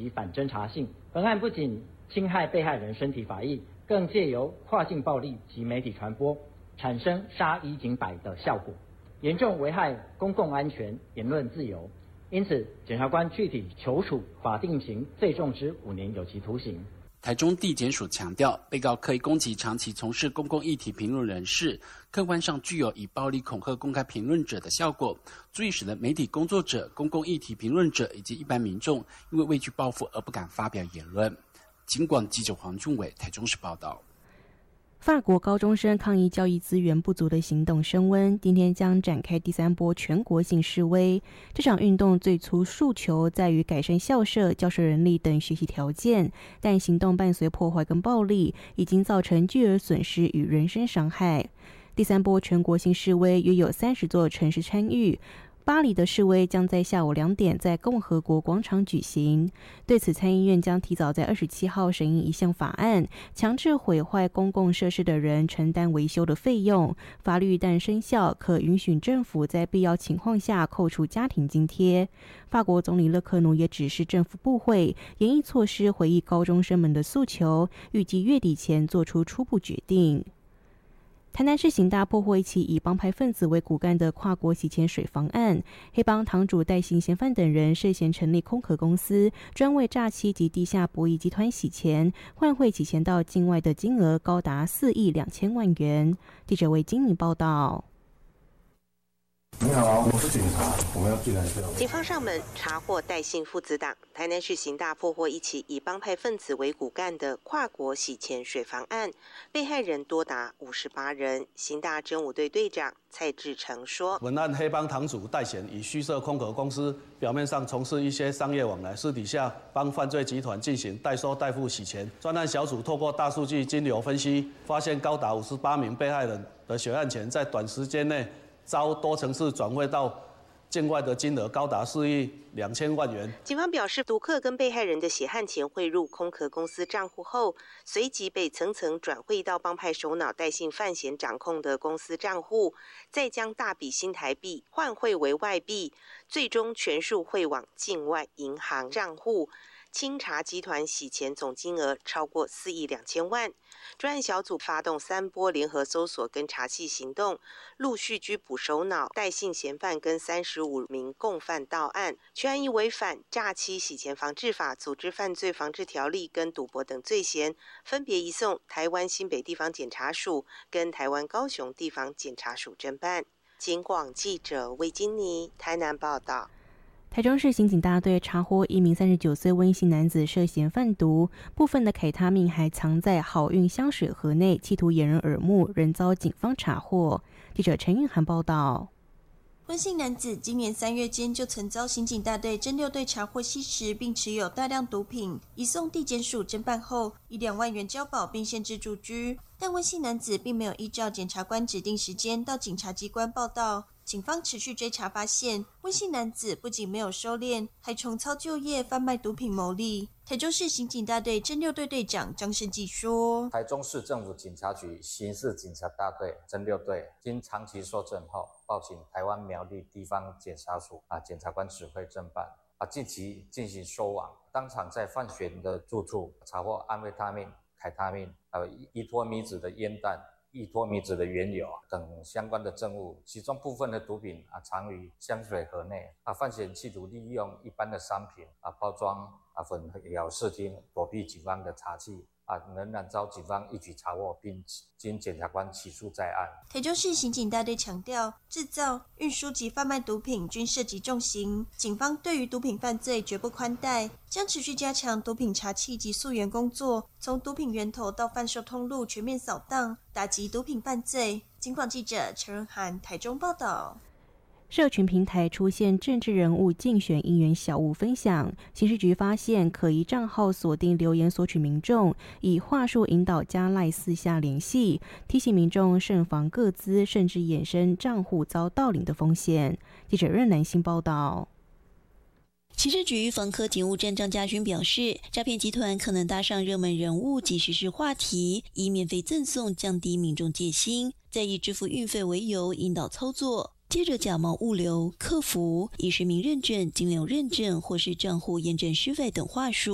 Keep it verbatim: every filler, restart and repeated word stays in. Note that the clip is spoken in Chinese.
及反侦查性。本案不仅侵害被害人身体法益，更借由跨境暴力及媒体传播，产生杀一儆百的效果，严重危害公共安全、言论自由。因此，检察官具体求处法定刑最重之五年有期徒刑。 台中地检署强调，被告刻意攻击长期从事公共议题评论人士，客观上具有以暴力恐吓公开评论者的效果，足以使得媒体工作者、公共议题评论者以及一般民众因为畏惧报复而不敢发表言论。警广记者黄俊伟台中市报道。 法国高中生抗议教育资源不足的行动升温，今天将展开第三波全国性示威。这场运动最初诉求在于改善校舍、教师人力等学习条件，但行动伴随破坏跟暴力，已经造成巨额损失与人身伤害。第三波全国性示威约有三十座城市参与。巴黎的示威将在下午两点在共和国广场举行。对此，参议院将提早在二十七号审议一项法案，强制毁坏公共设施的人承担维修的费用。法律一旦生效，可允许政府在必要情况下扣除家庭津贴。法国总理勒克努也指示政府部会研议措施回应高中生们的诉求，预计月底前做出初步决定。台南市刑大破获一起以帮派分子为骨干的跨国洗钱水房案，黑帮堂主戴姓嫌犯等人涉嫌成立空壳公司，专为诈欺及地下博弈集团洗钱，换汇洗钱到境外的金额高达四亿两千万元。记者为金明报道。 你好，我是警察，我们要进来一下。 警方上门查获戴姓父子党。台南市刑大破获一起以帮派分子为骨干的跨国洗钱水房案，被害人多达五十八人。刑大侦五队队长蔡志成说：“ 本案黑帮堂主戴显以虚设空壳公司，表面上从事一些商业往来，私底下帮犯罪集团进行代收代付洗钱。专案小组透过大数据金流分析，发现高达五十八名被害人的血案钱在短时间内遭多层次转汇到境外的金额高达四亿两千万元。 警方表示，赌客跟被害人的血汗钱汇入空壳公司账户后，随即被层层转汇到帮派首脑戴姓范闲掌控的公司账户，再将大笔新台币换汇为外币，最终全数汇往境外银行账户。清查集团洗钱总金额超过四亿两千万。专案小组发动三波联合搜索跟查缉行动，陆续拘捕首脑、戴姓嫌犯跟三十五名共犯到案。全案以违反诈欺洗钱防治法、组织犯罪防治条例跟赌博等罪嫌，分别移送台湾新北地方检察署跟台湾高雄地方检察署侦办。警广记者魏金妮台南报道。 台中市刑警大队查获一名三十九岁温姓男子涉嫌贩毒，部分的凯他命还藏在好运香水盒内，企图掩人耳目，仍遭警方查获。记者陈韵涵报道。 温姓男子今年三月间就曾遭刑警大队侦六队查获吸食并持有大量毒品，移送地检署侦办后，以两万元交保并限制住居。但温姓男子并没有依照检察官指定时间到警察机关报到。警方持续追查发现，温姓男子不仅没有收敛，还重操旧业，贩卖毒品牟利。台中市刑警大队侦六队队长张胜基说：“ 台中市政府警察局刑事警察大队侦六队经长期搜证后，报请台湾苗栗地方检察署啊检察官指挥侦办啊，近期进行收网，当场在范闲的住处查获安非他命、凯他命，还有依托米酯的烟弹。”依托米酯的原油等相关的证物，其中部分的毒品啊藏于香水盒内啊，范闲企图利用一般的商品啊包装啊混淆视听，躲避警方的查缉啊，仍然遭警方一举查获，并经检察官起诉在案。 台中市刑警大队强调，制造、运输及贩卖毒品均涉及重刑，警方对于毒品犯罪绝不宽待，将持续加强毒品查缉及溯源工作，从毒品源头到贩售通路全面扫荡，打击毒品犯罪。警广记者陈润涵台中报道。 社群平台出现政治人物竞选应援小物分享，刑事局发现可疑账号锁定留言索取民众，以话术引导加赖私下联系，提醒民众慎防个资甚至衍生账户遭盗领的风险。记者任南新报道。 刑事局防科警务站张家军表示，诈骗集团可能搭上热门人物及时事话题，以免费赠送降低民众戒心，再以支付运费为由引导操作。接着假冒物流、客服、以实名认证、金流认证或是账户验证虚伪等话术，